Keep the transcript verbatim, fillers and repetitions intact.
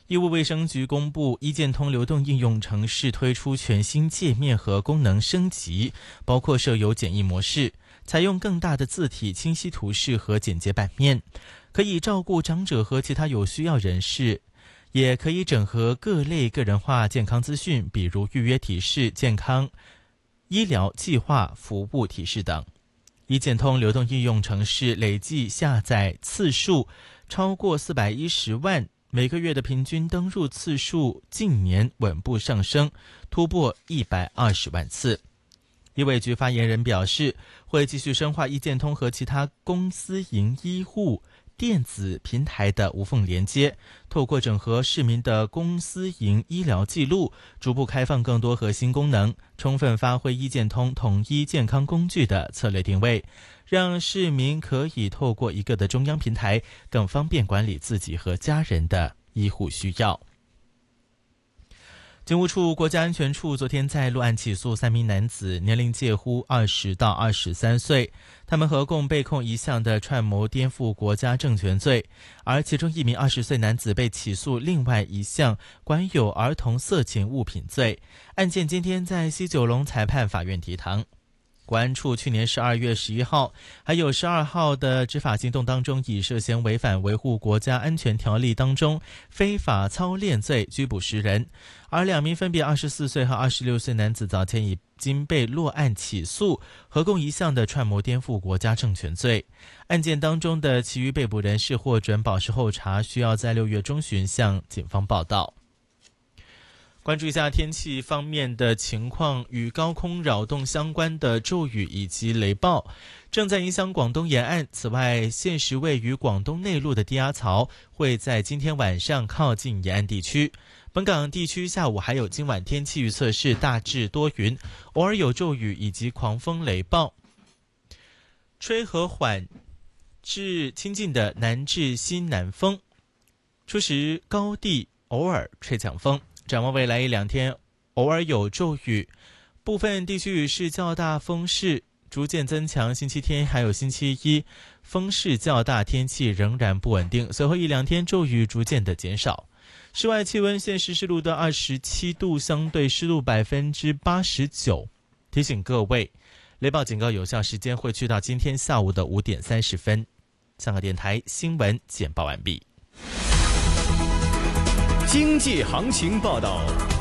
义务卫生局公布，医健通流动应用程式推出全新界面和功能升级，包括设有简易模式，采用更大的字体、清晰图示和简洁版面，可以照顾长者和其他有需要人士，也可以整合各类个人化健康资讯，比如预约提示、健康医疗计划、服务提示等。医健通流动应用程式累计下载次数超过四百一十万，每个月的平均登入次数近年稳步上升，突破一百二十万次。医卫局发言人表示，会继续深化医健通和其他公私营医护电子平台的无缝连接，透过整合市民的公私营医疗记录，逐步开放更多核心功能，充分发挥医健通统一健康工具的策略定位，让市民可以透过一个的中央平台，更方便管理自己和家人的医护需要。警务处国家安全处昨天在陆案起诉三名男子，年龄介乎二十到二十三岁，他们合共被控一项的串谋颠覆国家政权罪，而其中一名二十岁男子被起诉另外一项管有儿童色情物品罪。案件今天在西九龙裁判法院提堂。国安处去年十二月十一号还有十二号的执法行动当中，以涉嫌违反维护国家安全条例当中非法操练罪拘捕十人，而两名分别二十四岁和二十六岁男子早前已经被落案起诉，合共一项的串谋颠覆国家政权罪。案件当中的其余被捕人士获准保释候查，需要在六月中旬向警方报到。关注一下天气方面的情况，与高空扰动相关的骤雨以及雷暴正在影响广东沿岸。此外，现时位于广东内陆的低压槽会在今天晚上靠近沿岸地区。本港地区下午还有今晚天气预测是大致多云，偶尔有骤雨以及狂风雷暴，吹和缓至清劲的南至西南风，初时高地偶尔吹强风。展望未来一两天，偶尔有骤雨，部分地区雨势较大，风势逐渐增强。星期天还有星期一，风势较大，天气仍然不稳定。随后一两天骤雨逐渐的减少。室外气温现时是录得二十七度，相对湿度百分之八十九。提醒各位，雷暴警告有效时间会去到今天下午的五点三十分。香港电台新闻简报完毕。 经济行情报道。